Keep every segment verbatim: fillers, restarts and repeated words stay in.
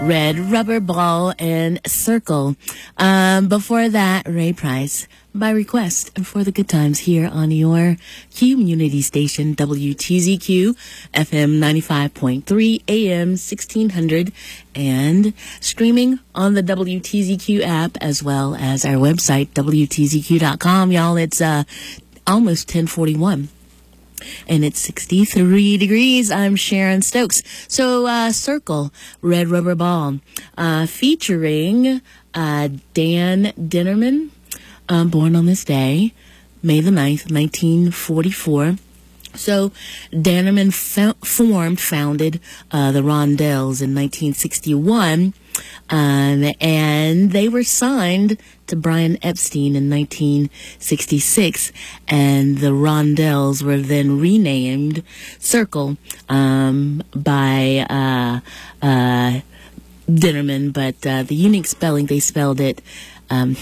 Red Rubber Ball and Circle. Um, before that, Ray Price by request and for the good times here on your community station, W T Z Q, F M ninety-five point three, A M sixteen hundred, and streaming on the W T Z Q app as well as our website, W T Z Q dot com. Y'all, it's uh, almost ten forty-one. And it's sixty-three degrees. I'm Sharon Stokes. So, uh, Circle, Red Rubber Ball, uh, featuring, uh, Dan Dinnerman, um, born on this day, May the ninth, nineteen forty-four. So, Dannerman fo- formed, founded, uh, the Rondells in nineteen sixty-one, um, and they were signed to Brian Epstein in nineteen sixty-six, and the Rondells were then renamed Circle, um, by, uh, uh, Dinnerman, but, uh, the unique spelling, they spelled it, um,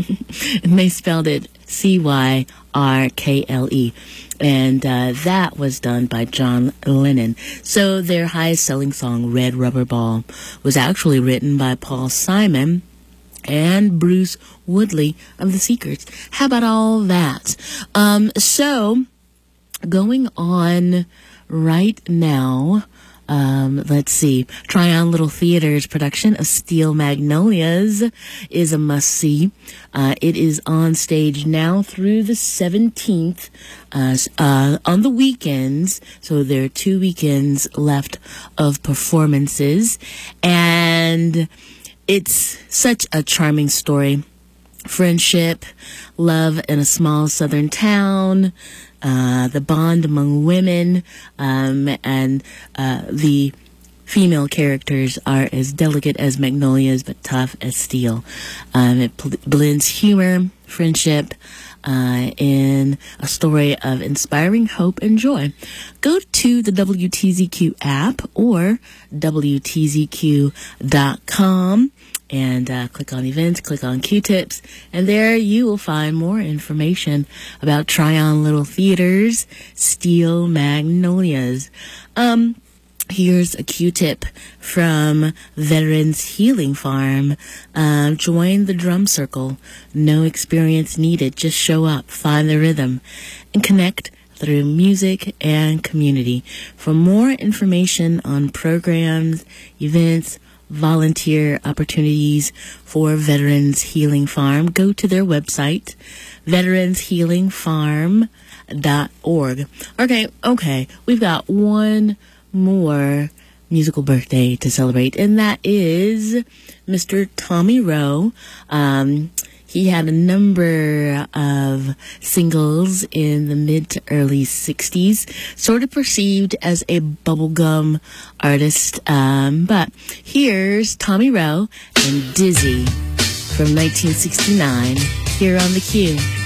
they spelled it C Y R K L E. And uh, that was done by John Lennon. So their highest selling song, Red Rubber Ball, was actually written by Paul Simon and Bruce Woodley of The Seekers. How about all that? Um, so going on right now, Um, let's see. Tryon Little Theater's production of Steel Magnolias is a must-see. Uh, it is on stage now through the seventeenth, uh, uh, on the weekends. So there are two weekends left of performances. And it's such a charming story. Friendship, love in a small southern town, uh, the bond among women, um, and, uh, the female characters are as delicate as magnolias, but tough as steel. Um, it pl- blends humor, friendship, uh, in a story of inspiring hope and joy. Go to the W T Z Q app or W T Z Q dot com. And uh, click on events, click on Q-tips, and there you will find more information about Tryon Little Theater's Steel Magnolias. Um, here's a Q-tip from Veterans Healing Farm. Uh, join the drum circle. No experience needed. Just show up, find the rhythm, and connect through music and community. For more information on programs, events, volunteer opportunities for Veterans Healing Farm, go to their website, veterans healing farm dot org. Okay, okay, we've got one more musical birthday to celebrate, and that is Mister Tommy Roe. Um, he had a number of singles in the mid to early sixties, sort of perceived as a bubblegum artist. Um, but here's Tommy Roe and Dizzy from nineteen sixty-nine here on The Q.